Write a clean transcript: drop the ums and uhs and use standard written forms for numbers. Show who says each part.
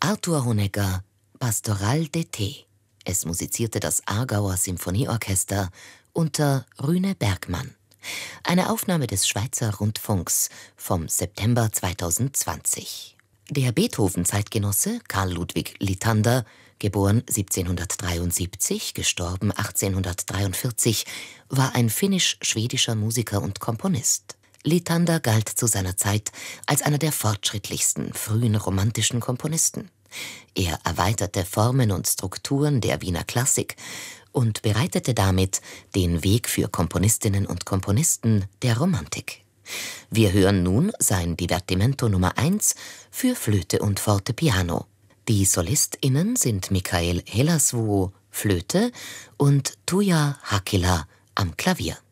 Speaker 1: Arthur Honegger, Pastoral d'été. Es musizierte das Aargauer Symphonieorchester unter Rüne Bergmann. Eine Aufnahme des Schweizer Rundfunks vom September 2020. Der Beethoven-Zeitgenosse Carl Ludwig Litander, geboren 1773, gestorben 1843, war ein finnisch-schwedischer Musiker und Komponist. Litander galt zu seiner Zeit als einer der fortschrittlichsten frühen romantischen Komponisten. Er erweiterte Formen und Strukturen der Wiener Klassik und bereitete damit den Weg für Komponistinnen und Komponisten der Romantik. Wir hören nun sein Divertimento Nummer 1 für Flöte und Fortepiano. Die SolistInnen sind Mikael Hellasvuo, Flöte, und Tuija Hakkila am Klavier.